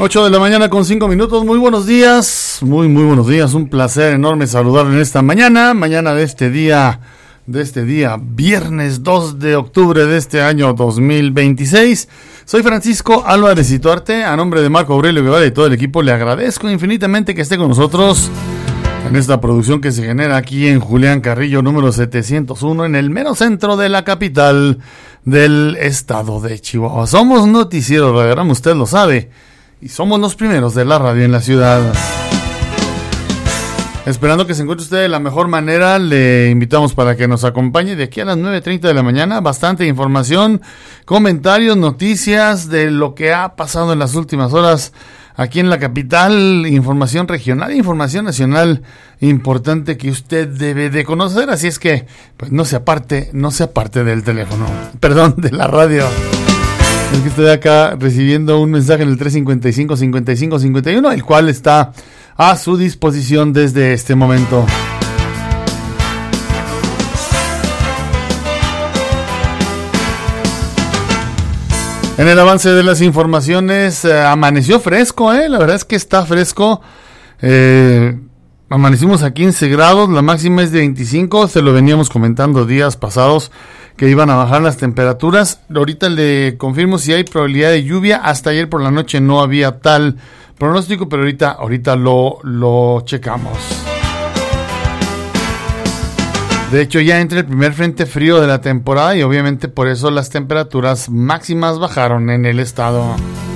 8 de la mañana con 5 minutos. Muy buenos días, muy buenos días. Un placer enorme saludarle en esta mañana de este día, viernes 2 de octubre de este año 2026. Soy Francisco Álvarez Ituarte. A nombre de Marco Aurelio Guevara y todo el equipo, le agradezco infinitamente que esté con nosotros en esta producción que se genera aquí en Julián Carrillo, número 701, en el mero centro de la capital del estado de Chihuahua. Somos Noticiero Radiorama, usted lo sabe, y somos los primeros de la radio en la ciudad. Esperando que se encuentre usted de la mejor manera, le invitamos para que nos acompañe de aquí a las 9:30 de la mañana. Bastante información, comentarios, noticias de lo que ha pasado en las últimas horas aquí en la capital, información regional, información nacional importante que usted debe de conocer. Así es que, pues no se aparte del teléfono, perdón, de la radio. Es que estoy acá recibiendo un mensaje en el 355-5551, el cual está a su disposición desde este momento. En el avance de las informaciones, amaneció fresco, la verdad es que está fresco. Amanecimos a 15 grados, la máxima es de 25, se lo veníamos comentando días pasados que iban a bajar las temperaturas. Ahorita le confirmo si hay probabilidad de lluvia. Hasta ayer por la noche no había tal pronóstico, pero ahorita lo checamos. De hecho, ya entra el primer frente frío de la temporada y obviamente por eso las temperaturas máximas bajaron en el estado.